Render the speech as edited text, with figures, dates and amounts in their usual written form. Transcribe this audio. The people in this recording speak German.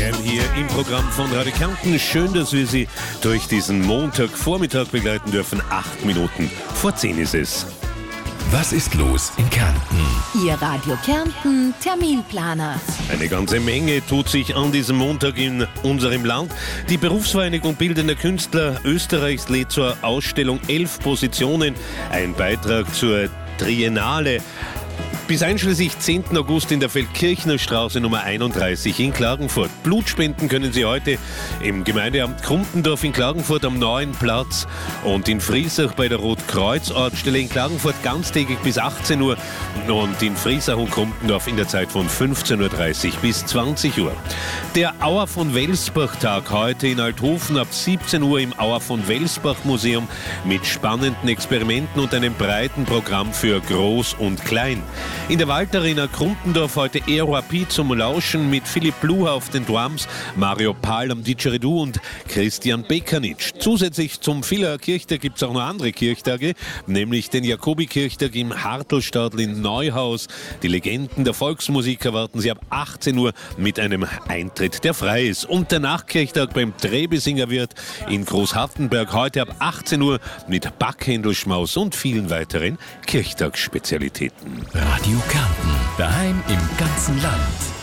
AM hier im Programm von Radio Kärnten. Schön, dass wir Sie durch diesen Montagvormittag begleiten dürfen. 8 Minuten vor 10 ist es. Was ist los in Kärnten? Ihr Radio Kärnten Terminplaner. Eine ganze Menge tut sich an diesem Montag in unserem Land. Die Berufsvereinigung Bildender Künstler Österreichs lädt zur Ausstellung 11 Positionen. Ein Beitrag zur Triennale. Bis einschließlich 10. August in der Feldkirchner Straße Nummer 31 in Klagenfurt. Blutspenden können Sie heute im Gemeindeamt Krumpendorf in Klagenfurt am Neuen Platz und in Friesach bei der Rotkreuz-Ortsstelle in Klagenfurt ganztägig bis 18 Uhr und in Friesach und Krumpendorf in der Zeit von 15.30 Uhr bis 20 Uhr. Der Auer von Welsbach-Tag heute in Althofen ab 17 Uhr im Auer von Welsbach-Museum mit spannenden Experimenten und einem breiten Programm für Groß und Klein. In der Waldarena Krumpendorf heute Aerapie zum Lauschen mit Philipp Bluha auf den Drums, Mario Pahl am Didgeridoo und Christian Bekanitsch. Zusätzlich zum Viller Kirchtag gibt es auch noch andere Kirchtage, nämlich den Jakobikirchtag im Hartelstadl in Neuhaus. Die Legenden der Volksmusik erwarten Sie ab 18 Uhr mit einem Eintritt, der frei ist. Und der Nachkirchtag beim Trebesinger-Wirt in Großhartenberg heute ab 18 Uhr mit Backhändelschmaus und vielen weiteren Kirchtagsspezialitäten. Radio Kärnten, daheim im ganzen Land.